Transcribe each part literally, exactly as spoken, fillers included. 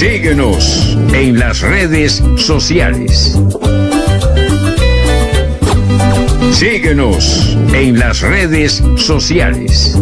Síguenos en las redes sociales. Síguenos en las redes sociales.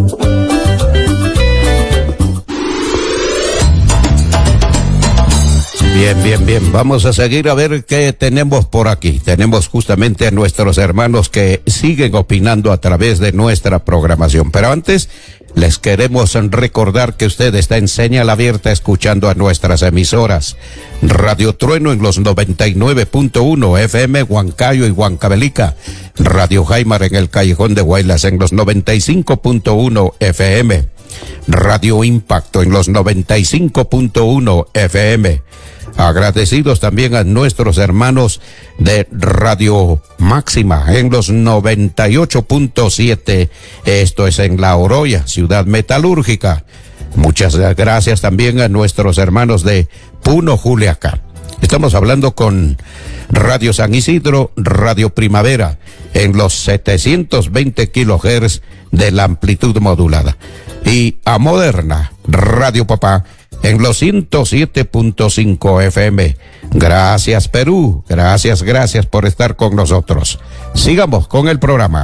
Bien, bien, bien. Vamos a seguir a ver qué tenemos por aquí. Tenemos justamente a nuestros hermanos que siguen opinando a través de nuestra programación. Pero antes, les queremos recordar que usted está en señal abierta escuchando a nuestras emisoras. Radio Trueno en los noventa y nueve punto uno F M, Huancayo y Huancavelica. Radio Jaimar en el Callejón de Huaylas en los noventa y cinco punto uno F M. Radio Impacto en los noventa y cinco punto uno F M. Agradecidos también a nuestros hermanos de Radio Máxima en los noventa y ocho punto siete. Esto es en La Oroya, ciudad metalúrgica. Muchas gracias también a nuestros hermanos de Puno, Juliaca. Estamos hablando con Radio San Isidro, Radio Primavera, en los setecientos veinte kilohertz de la amplitud modulada. Y a Moderna, Radio Papá, en los ciento siete punto cinco F M. Gracias, Perú. Gracias, gracias por estar con nosotros. Sigamos con el programa.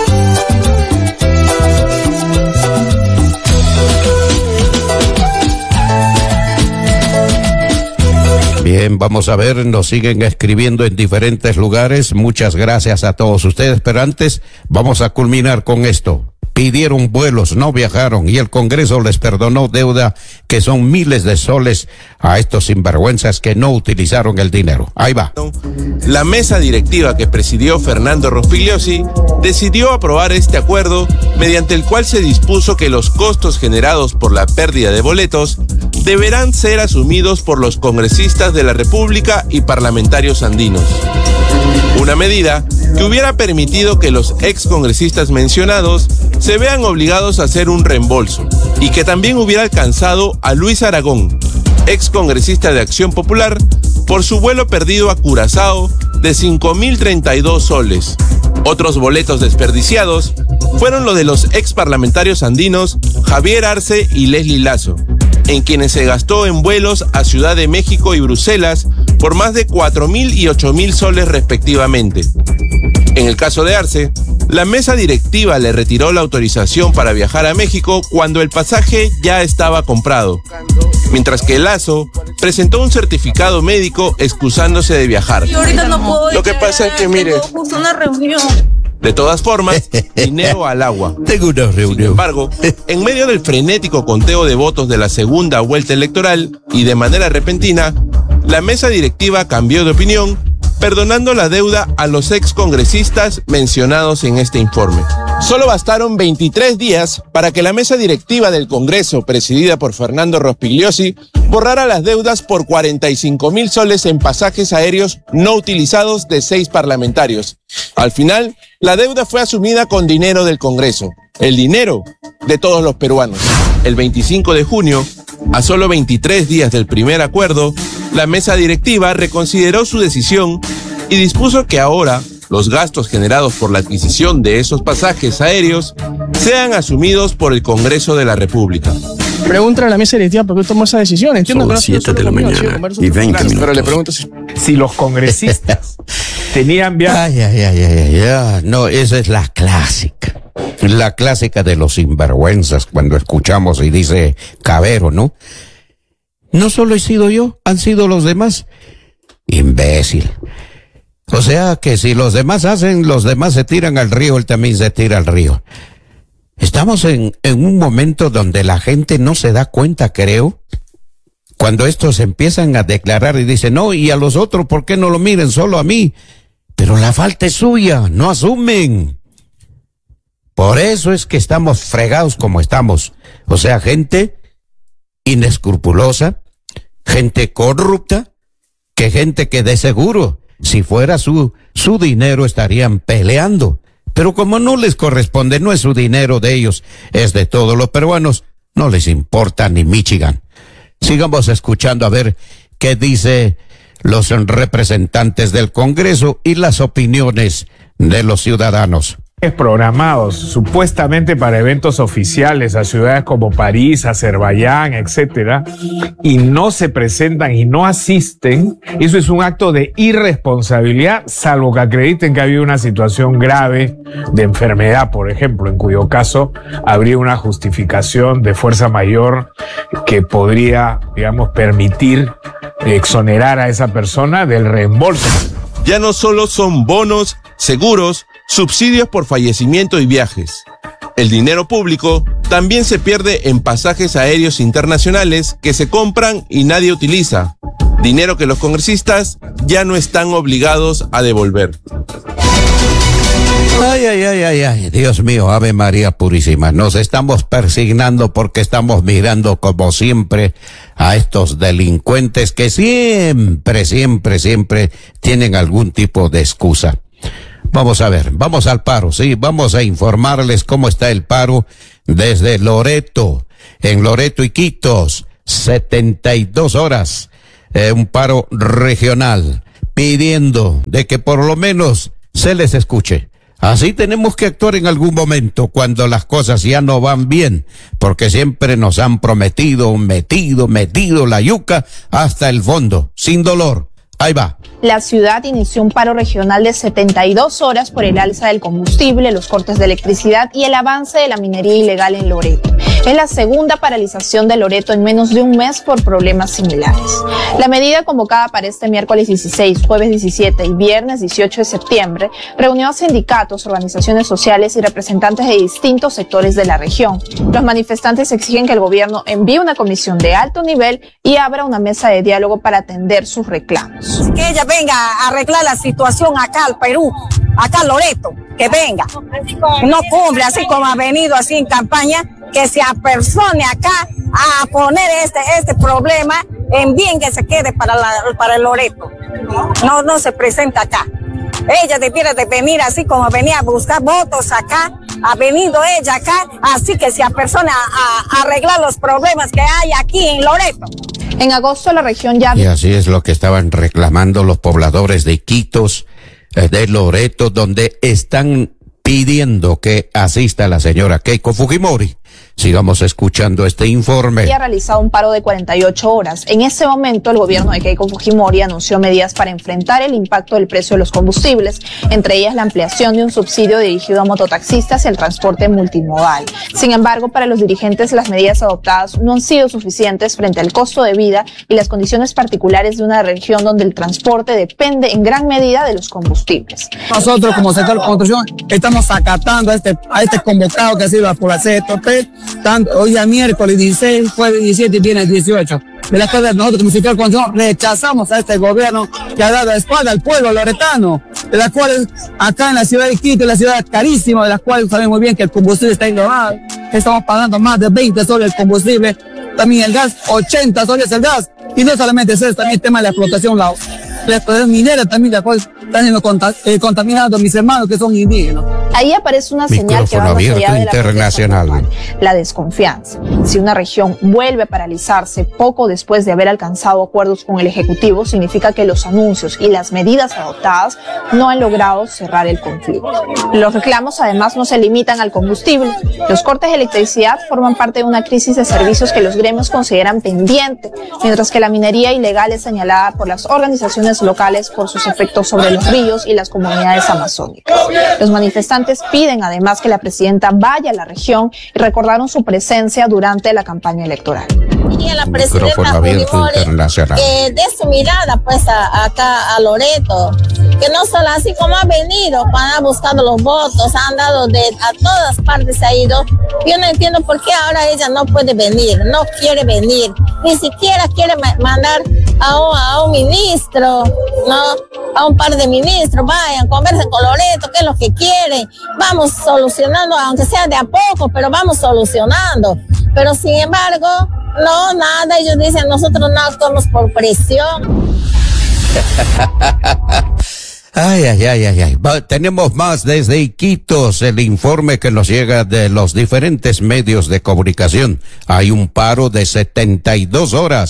Bien, vamos a ver, nos siguen escribiendo en diferentes lugares. Muchas gracias a todos ustedes, pero antes vamos a culminar con esto. Pidieron vuelos, no viajaron y el Congreso les perdonó deuda que son miles de soles a estos sinvergüenzas que no utilizaron el dinero. Ahí va. La mesa directiva que presidió Fernando Rospigliosi decidió aprobar este acuerdo mediante el cual se dispuso que los costos generados por la pérdida de boletos deberán ser asumidos por los congresistas de la República y parlamentarios andinos. Una medida que hubiera permitido que los excongresistas mencionados se vean obligados a hacer un reembolso y que también hubiera alcanzado a Luis Aragón, excongresista de Acción Popular, por su vuelo perdido a Curazao de cinco mil treinta y dos soles. Otros boletos desperdiciados fueron los de los exparlamentarios andinos Javier Arce y Leslie Lazo, en quienes se gastó en vuelos a Ciudad de México y Bruselas por más de cuatro mil y ocho mil soles respectivamente. En el caso de Arce, la mesa directiva le retiró la autorización para viajar a México cuando el pasaje ya estaba comprado, mientras que Lazo presentó un certificado médico excusándose de viajar. Yo ahorita no puedo. Lo que pasa es que, mire, tengo justo una reunión. De todas formas, dinero al agua. Tengo una reunión. Sin embargo, en medio del frenético conteo de votos de la segunda vuelta electoral y de manera repentina, la mesa directiva cambió de opinión, perdonando la deuda a los excongresistas mencionados en este informe. Solo bastaron veintitrés días para que la mesa directiva del Congreso, presidida por Fernando Rospigliosi, borrara las deudas por cuarenta y cinco mil soles en pasajes aéreos no utilizados de seis parlamentarios. Al final, la deuda fue asumida con dinero del Congreso, el dinero de todos los peruanos. El veinticinco de junio, a solo veintitrés días del primer acuerdo, la mesa directiva reconsideró su decisión y dispuso que ahora los gastos generados por la adquisición de esos pasajes aéreos sean asumidos por el Congreso de la República. Pregúntale a la mesa directiva por qué tomó esa decisión. Entiendo Son que las siete de la mañana y veinte minutos. Pero le pregunto si, si los congresistas tenían viaje. Ay, ay, ay, ay, ay, no, esa es la clásica. La clásica de los sinvergüenzas cuando escuchamos y dice Cabero, ¿no? No solo he sido yo, han sido los demás. Imbécil. O sea que si los demás hacen, los demás se tiran al río, él también se tira al río. Estamos en, en un momento donde la gente no se da cuenta, creo, cuando estos empiezan a declarar y dicen, no, y a los otros, ¿por qué no lo miren? Solo a mí. Pero la falta es suya, no asumen. Por eso es que estamos fregados como estamos. O sea, gente inescrupulosa, gente corrupta, que gente que de seguro, si fuera su, su dinero, estarían peleando. Pero como no les corresponde, no es su dinero de ellos, es de todos los peruanos, no les importa ni Michigan. Sigamos escuchando a ver qué dice los representantes del Congreso y las opiniones de los ciudadanos. programados supuestamente para eventos oficiales a ciudades como París, Azerbaiyán, etcétera, y no se presentan y no asisten, eso es un acto de irresponsabilidad, salvo que acrediten que ha habido una situación grave de enfermedad, por ejemplo, en cuyo caso habría una justificación de fuerza mayor que podría, digamos, permitir exonerar a esa persona del reembolso. Ya no solo son bonos, seguros, subsidios por fallecimiento y viajes. El dinero público también se pierde en pasajes aéreos internacionales que se compran y nadie utiliza. Dinero que los congresistas ya no están obligados a devolver. Ay, ay, ay, ay, ay, Dios mío, Ave María Purísima. Nos estamos persignando porque estamos mirando como siempre a estos delincuentes que siempre, siempre, siempre tienen algún tipo de excusa. Vamos a ver, vamos al paro, sí, vamos a informarles cómo está el paro desde Loreto, en Loreto, Iquitos, setenta y dos horas, eh, un paro regional, pidiendo de que por lo menos se les escuche. Así tenemos que actuar en algún momento cuando las cosas ya no van bien, porque siempre nos han prometido, metido, metido la yuca hasta el fondo, sin dolor. Ahí va. La ciudad inició un paro regional de setenta y dos horas por el alza del combustible, los cortes de electricidad y el avance de la minería ilegal en Loreto. Es la segunda paralización de Loreto en menos de un mes por problemas similares. La medida convocada para este miércoles dieciséis, jueves diecisiete y viernes dieciocho de septiembre reunió a sindicatos, organizaciones sociales y representantes de distintos sectores de la región. Los manifestantes exigen que el gobierno envíe una comisión de alto nivel y abra una mesa de diálogo para atender sus reclamos. Que ella venga a arreglar la situación acá al Perú, acá a Loreto, que venga. No cumple, así como ha venido así en campaña, que se apersone acá a poner este, este problema en bien que se quede para, la, para el Loreto. No, no se presenta acá. Ella debiera de venir así como venía a buscar votos acá, ha venido ella acá, así que se apersona a, a arreglar los problemas que hay aquí en Loreto. En agosto la región ya... Y así es lo que estaban reclamando los pobladores de Iquitos, de Loreto, donde están pidiendo que asista la señora Keiko Fujimori. Sigamos escuchando este informe. Ha realizado un paro de cuarenta y ocho horas. En ese momento, el gobierno de Keiko Fujimori anunció medidas para enfrentar el impacto del precio de los combustibles, entre ellas la ampliación de un subsidio dirigido a mototaxistas y el transporte multimodal. Sin embargo, para los dirigentes, las medidas adoptadas no han sido suficientes frente al costo de vida y las condiciones particulares de una región donde el transporte depende en gran medida de los combustibles. Nosotros, como sector de construcción, estamos acatando a este, a este convocado que ha sido por la C T P. Tanto, hoy día miércoles dieciséis, jueves diecisiete y viernes dieciocho. De las cosas nosotros como sector de construcción rechazamos a este gobierno que ha dado la espalda al pueblo loretano, de las cuales acá en la ciudad de Quito, la ciudad carísima, de las cuales sabemos muy bien que el combustible está elevado, estamos pagando más de veinte soles el combustible, también el gas, ochenta soles el gas, y no solamente eso, también el tema de la explotación, la, la explotación minera también, de la cual están siendo conta, eh, contaminados mis hermanos que son indígenas. Ahí aparece una señal que va más allá de la internacional. La desconfianza. Si una región vuelve a paralizarse poco después de haber alcanzado acuerdos con el Ejecutivo, significa que los anuncios y las medidas adoptadas no han logrado cerrar el conflicto. Los reclamos además no se limitan al combustible. Los cortes de electricidad forman parte de una crisis de servicios que los gremios consideran pendiente, mientras que la minería ilegal es señalada por las organizaciones locales por sus efectos sobre los ríos y las comunidades amazónicas. Los manifestantes piden además que la presidenta vaya a la región y recordaron su presencia durante la campaña electoral. Y a la presidenta Fujimori que dé su mirada pues a, acá a Loreto, que no solo así como ha venido, ha buscado los votos, ha andado de a todas partes, se ha ido. Yo no entiendo por qué ahora ella no puede venir, no quiere venir, ni siquiera quiere ma mandar a un, a un ministro, no, a un par de ministros, vayan, conversen con Loreto, qué es lo que quieren, vamos solucionando, aunque sea de a poco, pero vamos solucionando. Pero sin embargo, no, nada, ellos dicen, nosotros no actuamos por presión. Ay, ay, ay, ay, ay. Va, tenemos más desde Iquitos, el informe que nos llega de los diferentes medios de comunicación. Hay un paro de setenta y dos horas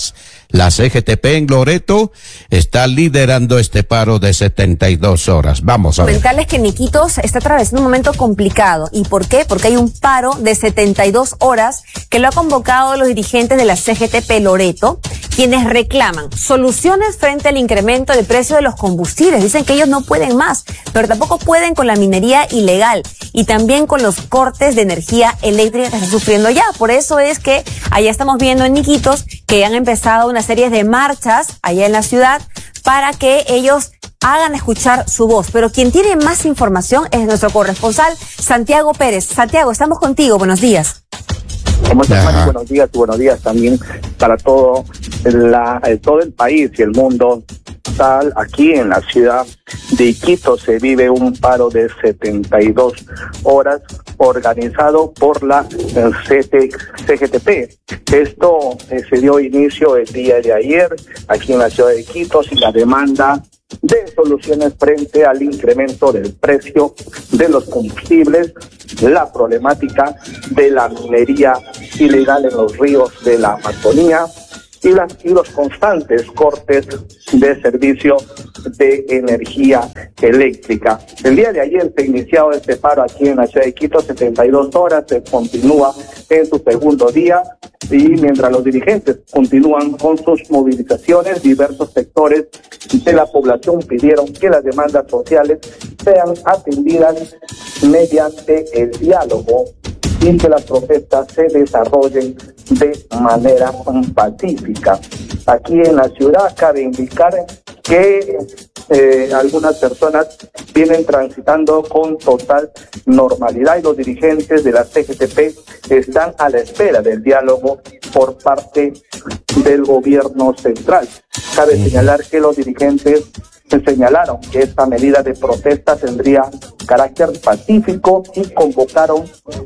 La C G T P en Loreto está liderando este paro de setenta y dos horas. Vamos a ver. Comentarles que en Iquitos está atravesando un momento complicado. ¿Y por qué? Porque hay un paro de setenta y dos horas que lo ha convocado los dirigentes de la C G T P Loreto, quienes reclaman soluciones frente al incremento del precio de los combustibles. Dicen que ellos no pueden más, pero tampoco pueden con la minería ilegal y también con los cortes de energía eléctrica que están sufriendo ya. Por eso es que allá estamos viendo en Iquitos que han empezado una serie de marchas allá en la ciudad para que ellos hagan escuchar su voz. Pero quien tiene más información es nuestro corresponsal Santiago Pérez. Santiago, estamos contigo. Buenos días. ¿Cómo estás, Mari? Buenos días y buenos días también para todo, la, todo el país y el mundo. Tal, aquí en la ciudad de Iquitos se vive un paro de setenta y dos horas organizado por la C G T P. Esto eh, se dio inicio el día de ayer aquí en la ciudad de Iquitos y la demanda de soluciones frente al incremento del precio de los combustibles, la problemática de la minería ilegal en los ríos de la Amazonía y, las, y los constantes cortes de servicio de energía eléctrica. El día de ayer se inició este paro aquí en la ciudad de Iquitos, setenta y dos horas, se continúa en su segundo día y mientras los dirigentes continúan con sus movilizaciones, diversos sectores de la población pidieron que las demandas sociales sean atendidas mediante el diálogo y que las protestas se desarrollen de manera pacífica. Aquí en la ciudad cabe indicar que eh, algunas personas vienen transitando con total normalidad y los dirigentes de la C G T P están a la espera del diálogo por parte del gobierno central. Cabe señalar que los dirigentes señalaron que esta medida de protesta tendría carácter pacífico y convocaron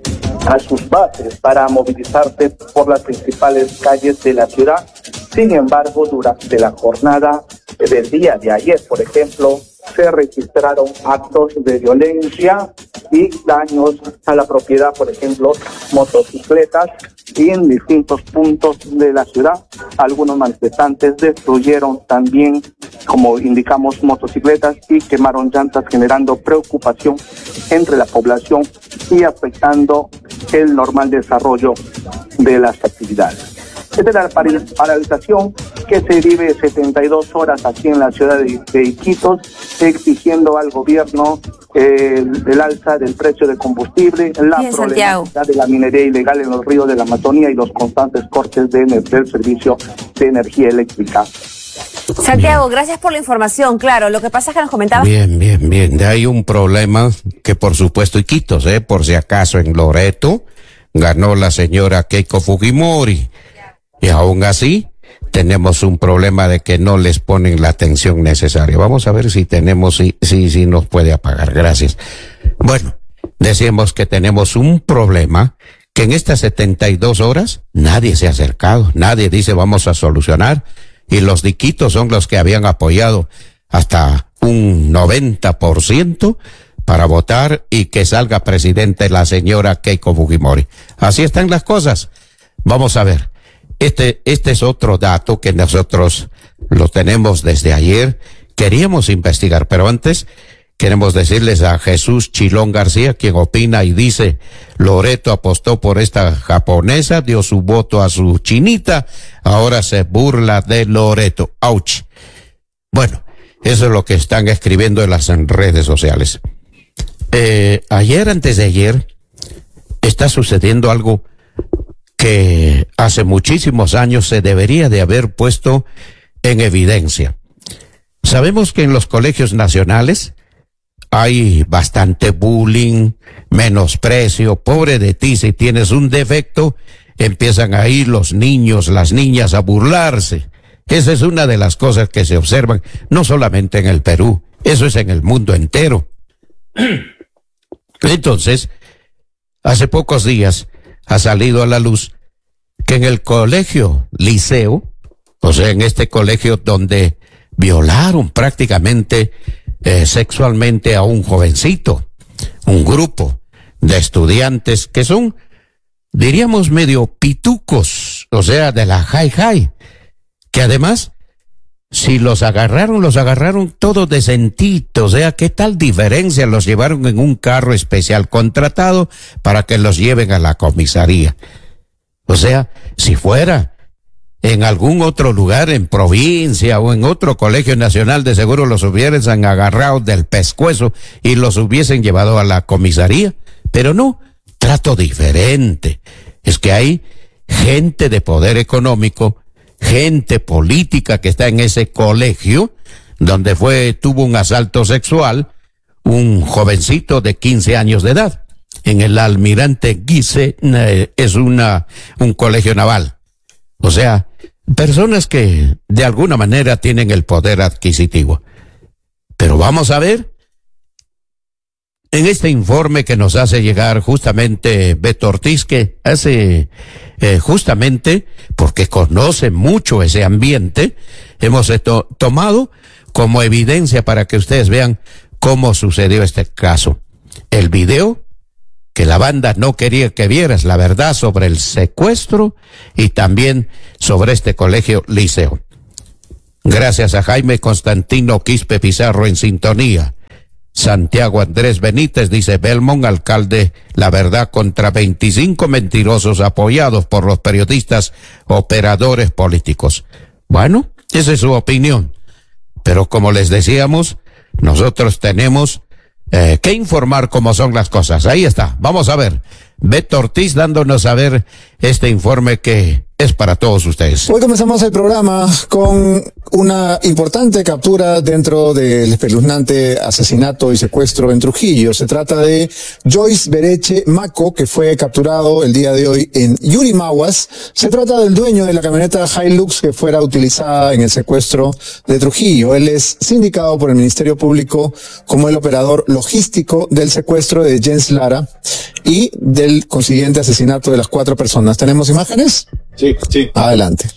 a sus bases para movilizarse por las principales calles de la ciudad. Sin embargo, durante la jornada del día de ayer, por ejemplo, se registraron actos de violencia y daños a la propiedad, por ejemplo, motocicletas, y en distintos puntos de la ciudad. Algunos manifestantes destruyeron también, como indicamos, motocicletas y quemaron llantas, generando preocupación entre la población y afectando el normal desarrollo de las actividades. Esta es la paralización que se vive setenta y dos horas aquí en la ciudad de, de Iquitos, exigiendo al gobierno eh, el, el alza del precio de combustible, la Bien, problemática de la minería ilegal en los ríos de la Amazonía y los constantes cortes de, del servicio de energía eléctrica. Santiago, gracias por la información. Claro, lo que pasa es que nos comentabas... Bien, bien, bien. Hay un problema que por supuesto Iquitos, eh, por si acaso en Loreto ganó la señora Keiko Fujimori. Y aún así, tenemos un problema de que no les ponen la atención necesaria. Vamos a ver si tenemos, si, si, si nos puede apagar. Gracias. Bueno, decíamos que tenemos un problema que en estas setenta y dos horas nadie se ha acercado, nadie dice vamos a solucionar, y los diquitos son los que habían apoyado hasta un noventa por ciento para votar y que salga presidente la señora Keiko Fujimori. Así están las cosas. Vamos a ver. Este, este es otro dato que nosotros lo tenemos desde ayer. Queríamos investigar, pero antes queremos decirles a Jesús Chilón García, quien opina y dice, Loreto apostó por esta japonesa, dio su voto a su chinita, ahora se burla de Loreto. ¡Auch! Bueno, eso es lo que están escribiendo en las redes sociales. Eh, ayer, antes de ayer, está sucediendo algo que hace muchísimos años se debería de haber puesto en evidencia. Sabemos que en los colegios nacionales hay bastante bullying, menosprecio, pobre de ti, si tienes un defecto, empiezan ahí los niños, las niñas a burlarse. Esa es una de las cosas que se observan, no solamente en el Perú, eso es en el mundo entero. Entonces, hace pocos días ha salido a la luz que en el colegio liceo, o sea, en este colegio donde violaron prácticamente eh, sexualmente a un jovencito, un grupo de estudiantes que son, diríamos, medio pitucos, o sea, de la high high, que además, si los agarraron, los agarraron todos decentitos, o sea, ¿qué tal diferencia? Los llevaron en un carro especial contratado para que los lleven a la comisaría. O sea, si fuera en algún otro lugar, en provincia o en otro colegio nacional, de seguro los hubiesen agarrado del pescuezo y los hubiesen llevado a la comisaría. Pero no, trato diferente. Es que hay gente de poder económico, gente política que está en ese colegio, donde fue, tuvo un asalto sexual, un jovencito de quince años de edad. En el Almirante Guise eh, es una, un colegio naval. O sea, personas que de alguna manera tienen el poder adquisitivo. Pero vamos a ver, en este informe que nos hace llegar justamente Beto Ortiz, que hace eh, justamente porque conoce mucho ese ambiente, hemos esto, tomado como evidencia para que ustedes vean cómo sucedió este caso. El video que la banda no quería que vieras, la verdad sobre el secuestro y también sobre este colegio liceo. Gracias a Jaime Constantino Quispe Pizarro en sintonía. Santiago Andrés Benítez dice: Belmont, alcalde, la verdad contra veinticinco mentirosos apoyados por los periodistas operadores políticos. Bueno, esa es su opinión. Pero como les decíamos, nosotros tenemos Eh, que informar cómo son las cosas. Ahí está, vamos a ver. Beto Ortiz dándonos a ver este informe que es para todos ustedes. Hoy comenzamos el programa con una importante captura dentro del espeluznante asesinato y secuestro en Trujillo. Se trata de Joyce Bereche Maco, que fue capturado el día de hoy en Yurimaguas. Se trata del dueño de la camioneta Hilux que fuera utilizada en el secuestro de Trujillo. Él es sindicado por el Ministerio Público como el operador logístico del secuestro de Jens Lara y del consiguiente asesinato de las cuatro personas. ¿Tenemos imágenes? Sí, sí. Adelante.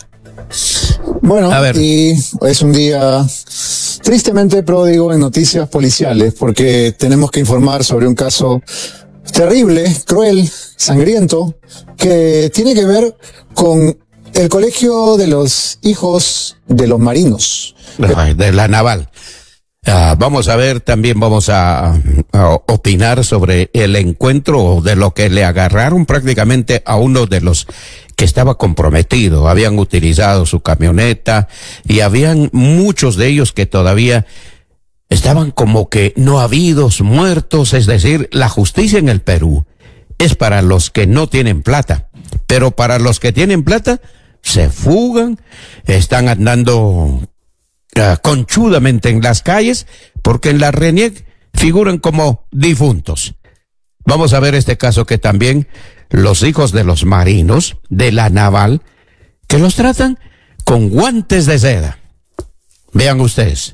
Bueno, y es un día tristemente pródigo en noticias policiales porque tenemos que informar sobre un caso terrible, cruel, sangriento, que tiene que ver con el colegio de los hijos de los marinos. De la naval. Uh, vamos a ver, también vamos a, a opinar sobre el encuentro de lo que le agarraron prácticamente a uno de los que estaba comprometido. Habían utilizado su camioneta y habían muchos de ellos que todavía estaban como que no habidos, muertos. Es decir, la justicia en el Perú es para los que no tienen plata, pero para los que tienen plata se fugan, están andando Uh, conchudamente en las calles, porque en la RENIEC figuran como difuntos. Vamos a ver este caso que también los hijos de los marinos de la naval, que los tratan con guantes de seda. Vean ustedes.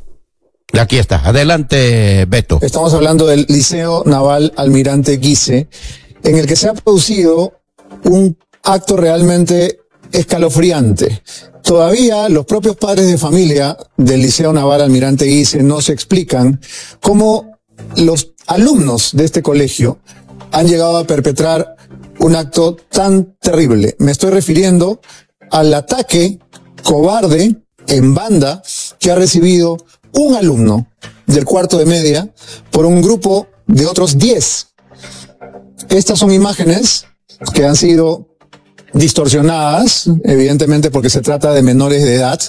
Aquí está. Adelante, Beto. Estamos hablando del Liceo Naval Almirante Guise, en el que se ha producido un acto realmente escalofriante. Todavía los propios padres de familia del Liceo Naval Almirante Guise no se explican cómo los alumnos de este colegio han llegado a perpetrar un acto tan terrible. Me estoy refiriendo al ataque cobarde en banda que ha recibido un alumno del cuarto de media por un grupo de otros diez. Estas son imágenes que han sido distorsionadas, evidentemente porque se trata de menores de edad,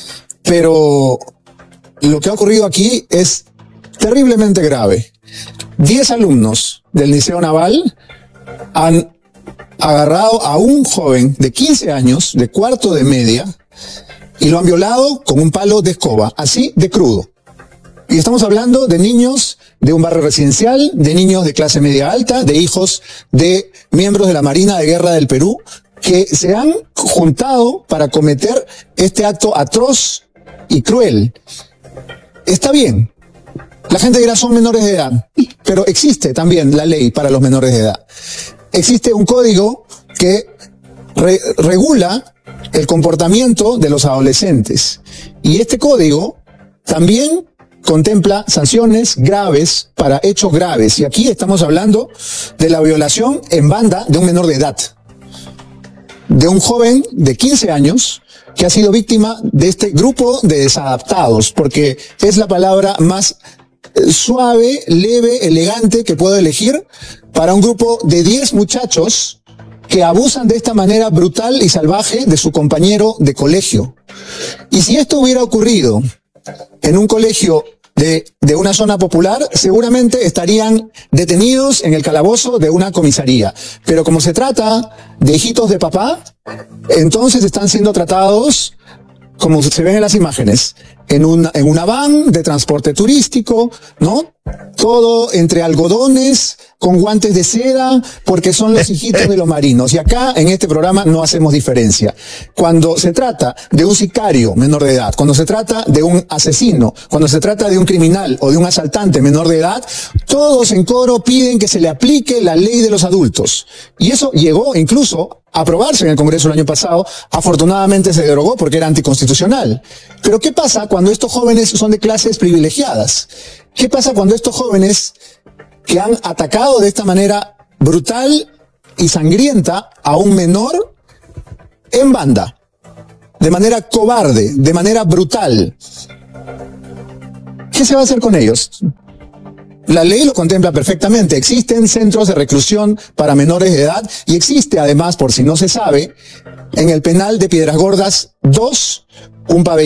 pero lo que ha ocurrido aquí es terriblemente grave. Diez alumnos del Liceo Naval han agarrado a un joven de quince años, de cuarto de media, y lo han violado con un palo de escoba, así de crudo. Y estamos hablando de niños de un barrio residencial, de niños de clase media alta, de hijos de miembros de la Marina de Guerra del Perú, que se han juntado para cometer este acto atroz y cruel. Está bien. La gente dirá son menores de edad, pero existe también la ley para los menores de edad. Existe un código que re- regula el comportamiento de los adolescentes. Y este código también contempla sanciones graves para hechos graves. Y aquí estamos hablando de la violación en banda de un menor de edad. De un joven de quince años que ha sido víctima de este grupo de desadaptados, porque es la palabra más suave, leve, elegante que puedo elegir para un grupo de diez muchachos que abusan de esta manera brutal y salvaje de su compañero de colegio. Y si esto hubiera ocurrido en un colegio de, de una zona popular, seguramente estarían detenidos en el calabozo de una comisaría. Pero como se trata de hijitos de papá, entonces están siendo tratados, como se ven en las imágenes, en una, en una van de transporte turístico, ¿no? Todo entre algodones, con guantes de seda, porque son los hijitos de los marinos. Y acá, en este programa, no hacemos diferencia. Cuando se trata de un sicario menor de edad, cuando se trata de un asesino, cuando se trata de un criminal o de un asaltante menor de edad, todos en coro piden que se le aplique la ley de los adultos. Y eso llegó incluso a aprobarse en el Congreso el año pasado. Afortunadamente se derogó porque era anticonstitucional. Pero ¿qué pasa cuando estos jóvenes son de clases privilegiadas? ¿Qué pasa cuando estos jóvenes que han atacado de esta manera brutal y sangrienta a un menor en banda, de manera cobarde, de manera brutal? ¿Qué se va a hacer con ellos? La ley lo contempla perfectamente. Existen centros de reclusión para menores de edad y existe además, por si no se sabe, en el penal de Piedras Gordas dos, un pabellón